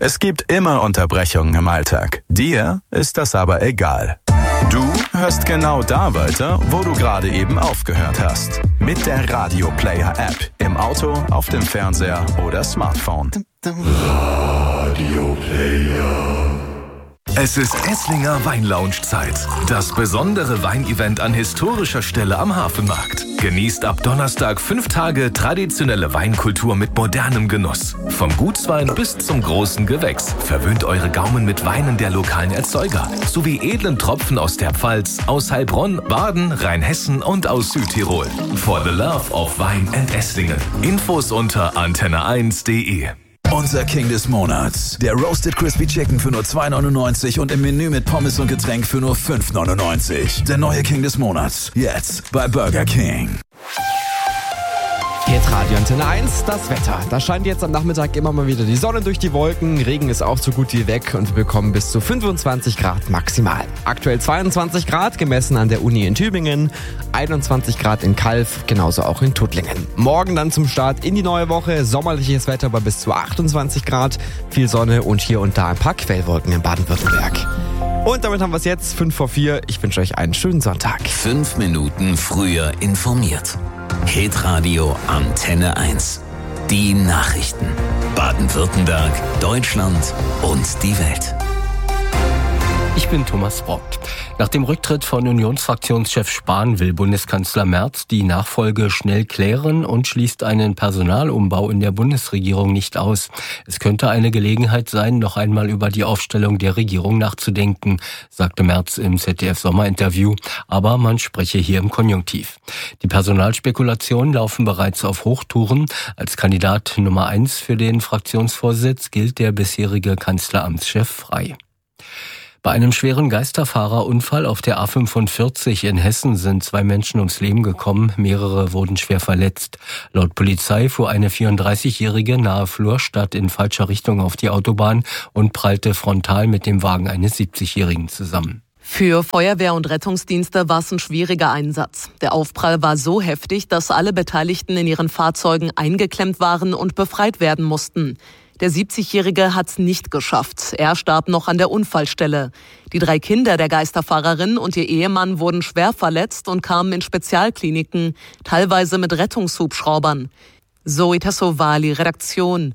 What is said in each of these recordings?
Es gibt immer Unterbrechungen im Alltag. Dir ist das aber egal. Du hörst genau da weiter, wo du gerade eben aufgehört hast. Mit der Radio Player App. Im Auto, auf dem Fernseher oder Smartphone. Radio Player. Es ist Esslinger Weinlounge-Zeit. Das besondere Weinevent an historischer Stelle am Hafenmarkt. Genießt ab Donnerstag 5 Tage traditionelle Weinkultur mit modernem Genuss. Vom Gutswein bis zum großen Gewächs. Verwöhnt eure Gaumen mit Weinen der lokalen Erzeuger. Sowie edlen Tropfen aus der Pfalz, aus Heilbronn, Baden, Rheinhessen und aus Südtirol. For the love of Wein and Esslingen. Infos unter antenne1.de. Unser King des Monats. Der Roasted Crispy Chicken für nur 2,99 und im Menü mit Pommes und Getränk für nur 5,99. Der neue King des Monats. Jetzt bei Burger King. Jetzt Radio Antenne 1, das Wetter. Da scheint jetzt am Nachmittag immer mal wieder die Sonne durch die Wolken. Regen ist auch so gut wie weg und wir bekommen bis zu 25 Grad maximal. Aktuell 22 Grad, gemessen an der Uni in Tübingen. 21 Grad in Calw, genauso auch in Tuttlingen. Morgen dann zum Start in die neue Woche. Sommerliches Wetter bei bis zu 28 Grad. Viel Sonne und hier und da ein paar Quellwolken in Baden-Württemberg. Und damit haben wir es jetzt, 5 vor 4. Ich wünsche euch einen schönen Sonntag. 5 Minuten früher informiert. Hitradio Antenne 1. Die Nachrichten. Baden-Württemberg, Deutschland und die Welt. Ich bin Thomas Brock. Nach dem Rücktritt von Unionsfraktionschef Spahn will Bundeskanzler Merz die Nachfolge schnell klären und schließt einen Personalumbau in der Bundesregierung nicht aus. Es könnte eine Gelegenheit sein, noch einmal über die Aufstellung der Regierung nachzudenken, sagte Merz im ZDF-Sommerinterview, aber man spreche hier im Konjunktiv. Die Personalspekulationen laufen bereits auf Hochtouren. Als Kandidat Nummer 1 für den Fraktionsvorsitz gilt der bisherige Kanzleramtschef frei. Bei einem schweren Geisterfahrerunfall auf der A45 in Hessen sind 2 Menschen ums Leben gekommen, mehrere wurden schwer verletzt. Laut Polizei fuhr eine 34-Jährige nahe Flurstadt in falscher Richtung auf die Autobahn und prallte frontal mit dem Wagen eines 70-Jährigen zusammen. Für Feuerwehr und Rettungsdienste war es ein schwieriger Einsatz. Der Aufprall war so heftig, dass alle Beteiligten in ihren Fahrzeugen eingeklemmt waren und befreit werden mussten. Der 70-Jährige hat's nicht geschafft. Er starb noch an der Unfallstelle. Die 3 Kinder der Geisterfahrerin und ihr Ehemann wurden schwer verletzt und kamen in Spezialkliniken, teilweise mit Rettungshubschraubern. Zoe Tassovali, Redaktion.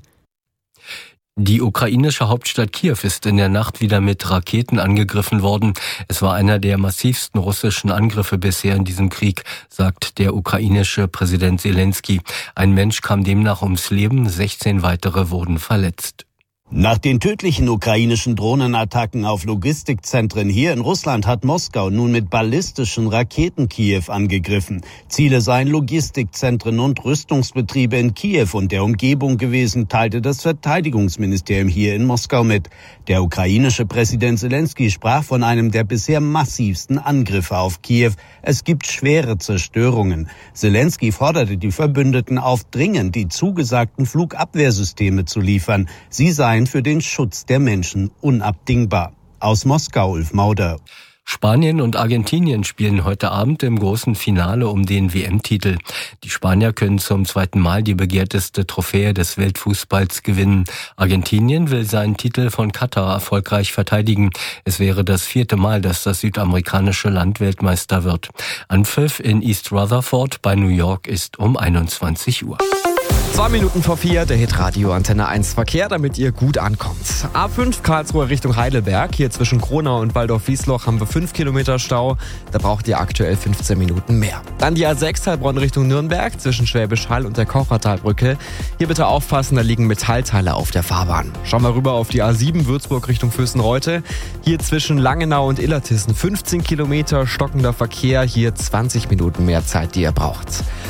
Die ukrainische Hauptstadt Kiew ist in der Nacht wieder mit Raketen angegriffen worden. Es war einer der massivsten russischen Angriffe bisher in diesem Krieg, sagt der ukrainische Präsident Zelensky. Ein Mensch kam demnach ums Leben, 16 weitere wurden verletzt. Nach den tödlichen ukrainischen Drohnenattacken auf Logistikzentren hier in Russland hat Moskau nun mit ballistischen Raketen Kiew angegriffen. Ziele seien Logistikzentren und Rüstungsbetriebe in Kiew und der Umgebung gewesen, teilte das Verteidigungsministerium hier in Moskau mit. Der ukrainische Präsident Zelensky sprach von einem der bisher massivsten Angriffe auf Kiew. Es gibt schwere Zerstörungen. Zelensky forderte die Verbündeten auf, dringend die zugesagten Flugabwehrsysteme zu liefern. Sie seien für den Schutz der Menschen unabdingbar. Aus Moskau, Ulf Mauder. Spanien und Argentinien spielen heute Abend im großen Finale um den WM-Titel. Die Spanier können zum 2. Mal die begehrteste Trophäe des Weltfußballs gewinnen. Argentinien will seinen Titel von Katar erfolgreich verteidigen. Es wäre das 4. Mal, dass das südamerikanische Land Weltmeister wird. Anpfiff in East Rutherford bei New York ist um 21 Uhr. 2 Minuten vor 4, der Hitradio Antenne 1 Verkehr, damit ihr gut ankommt. A5 Karlsruhe Richtung Heidelberg. Hier zwischen Kronau und Waldorf-Wiesloch haben wir 5 Kilometer Stau. Da braucht ihr aktuell 15 Minuten mehr. Dann die A6 Heilbronn Richtung Nürnberg zwischen Schwäbisch Hall und der Kochertalbrücke. Hier bitte aufpassen, da liegen Metallteile auf der Fahrbahn. Schauen wir rüber auf die A7 Würzburg Richtung Vößen-Reute. Hier zwischen Langenau und Illertissen 15 Kilometer stockender Verkehr. Hier 20 Minuten mehr Zeit, die ihr braucht.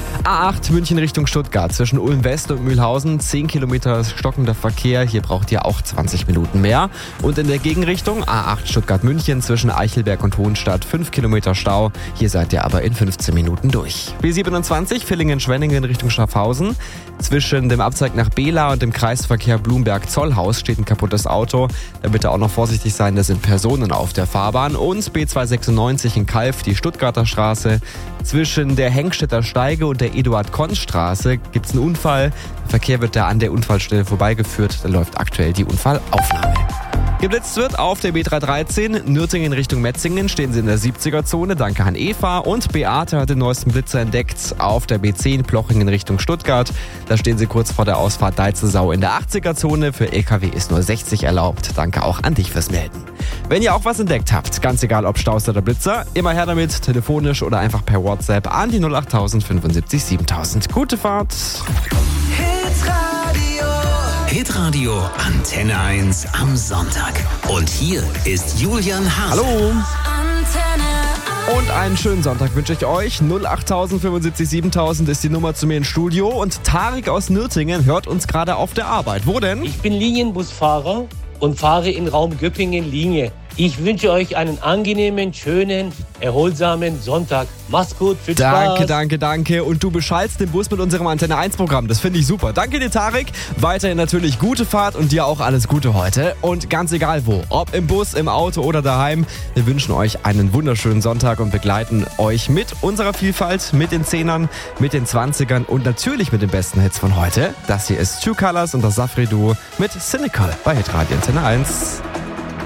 A8 München Richtung Stuttgart zwischen Ulm-West und Mühlhausen 10 Kilometer stockender Verkehr. Hier braucht ihr auch 20 Minuten mehr. Und in der Gegenrichtung A8 Stuttgart-München zwischen Eichelberg und Hohenstadt 5 Kilometer Stau. Hier seid ihr aber in 15 Minuten durch. B27 Villingen-Schwenningen Richtung Schaffhausen. Zwischen dem Abzweig nach Bela und dem Kreisverkehr Blumberg-Zollhaus steht ein kaputtes Auto. Da bitte auch noch vorsichtig sein, da sind Personen auf der Fahrbahn. Und B296 in Calw, die Stuttgarter Straße. Zwischen der Hengstedter Steige und der Eduard-Konz-Straße gibt es einen Unfall. Der Verkehr wird da an der Unfallstelle vorbeigeführt. Da läuft aktuell die Unfallaufnahme. Geblitzt wird auf der B313 Nürtingen Richtung Metzingen, stehen sie in der 70er-Zone, danke an Eva. Und Beate hat den neuesten Blitzer entdeckt auf der B10 Plochingen Richtung Stuttgart. Da stehen sie kurz vor der Ausfahrt Deitzelsau in der 80er-Zone. Für LKW ist nur 60 erlaubt. Danke auch an dich fürs Melden. Wenn ihr auch was entdeckt habt, ganz egal ob Staus oder Blitzer, immer her damit, telefonisch oder einfach per WhatsApp an die 08000 75 7000. Gute Fahrt! Hitradio Antenne 1 am Sonntag. Und hier ist Julian Hase. Hallo! Und einen schönen Sonntag wünsche ich euch. 08000 75 7000 ist die Nummer zu mir ins Studio. Und Tarek aus Nürtingen hört uns gerade auf der Arbeit. Wo denn? Ich bin Linienbusfahrer und fahre in Raum Göppingen-Linie. Ich wünsche euch einen angenehmen, schönen, erholsamen Sonntag. Macht's gut, viel Spaß. Danke. Und du beschallst den Bus mit unserem Antenne 1 Programm. Das finde ich super. Danke dir, Tarek. Weiterhin natürlich gute Fahrt und dir auch alles Gute heute. Und ganz egal wo, ob im Bus, im Auto oder daheim, wir wünschen euch einen wunderschönen Sonntag und begleiten euch mit unserer Vielfalt, mit den 10ern, mit den 20ern und natürlich mit den besten Hits von heute. Das hier ist Two Colors und das Safri Duo mit Cynical bei Hitradio Antenne 1.